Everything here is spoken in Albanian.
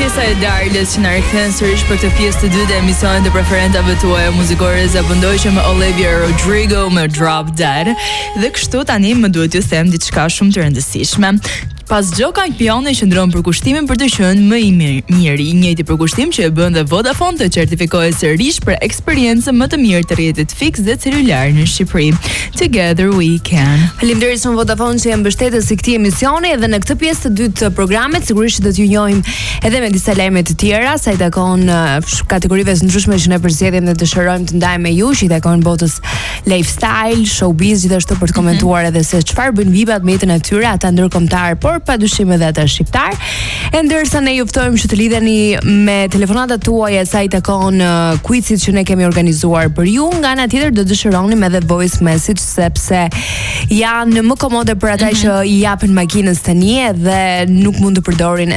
Pjesa e Darles që na rikthen sërish për këtë pjesë të dytë e emisionit të preferentave tuaja muzikore. Zabëndoj që me Olivia Rodrigo me Drop Dead. Dhe kështu tani më duhet t'ju them diçka shumë të rëndësishme. Pas Gjo Kampioni qëndron për kushtimin për të qenë më i miri, njëjti përkushtim që e bën dhe Vodafone të certifikohet sërish për eksperiencën më të mirë të rrjetit fiks dhe celular në Shqipëri. Together we can. Faleminderit shumë Vodafone që e mbështetës i këtij emisioni dhe në këtë pjesë të dytë të programit sigurisht do t'ju njohim edhe me disa lajme të tjera sa i takon kategorive të ndryshme që ne përzgjedhjem dhe dëshirojmë të ndajmë me ju, që i takon botës lifestyle, showbiz, gjithashtu për të komentuar edhe se çfarë bëjnë vipat me jetën e tyre, ata ndërkombëtar, por padyshim edhe ata shqiptar. E ndërsa ne ju ftojmë që të lidheni me telefonatat tuaja sa i takon quizit që ne kemi organizuar për ju, nga ana tjetër do dëshironim edhe voice message sepse janë më komode për ata që i japin makinës tani dhe nuk mund të përdorin